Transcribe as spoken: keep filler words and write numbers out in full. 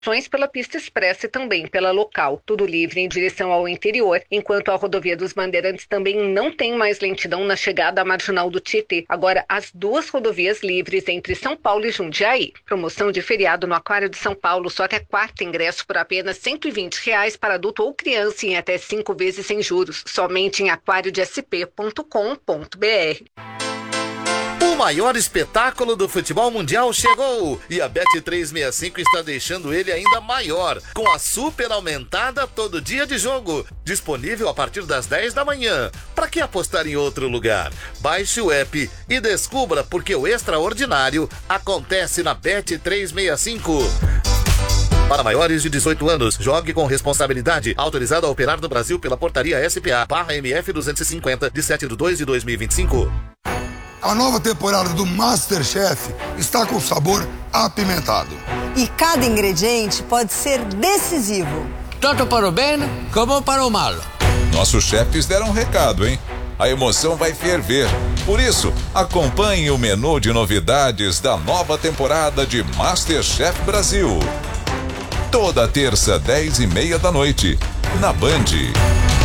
pela pista expressa e também pela local, tudo livre em direção ao interior, enquanto a rodovia dos Bandeirantes também não tem mais lentidão na chegada à marginal do Tietê. Agora, as duas rodovias livres entre São Paulo e Jundiaí. Promoção de feriado no Aquário de São Paulo, só até quarta, ingresso por apenas cento e vinte reais para adulto ou criança em até cinco vezes sem juros, somente em aquário de s p ponto com ponto b r. O maior espetáculo do futebol mundial chegou e a Bet trezentos e sessenta e cinco está deixando ele ainda maior, com a super aumentada todo dia de jogo, disponível a partir das dez da manhã. Para que apostar em outro lugar? Baixe o app e descubra porque o extraordinário acontece na Bet trezentos e sessenta e cinco. Para maiores de dezoito anos, jogue com responsabilidade. Autorizado a operar no Brasil pela portaria S P A barra M F duzentos e cinquenta, de sete de dois de dois mil e vinte e cinco. A nova temporada do MasterChef está com sabor apimentado. E cada ingrediente pode ser decisivo. Tanto para o bem como para o mal. Nossos chefes deram um recado, hein? A emoção vai ferver. Por isso, acompanhe o menu de novidades da nova temporada de MasterChef Brasil. Toda terça, dez e meia da noite, na Band.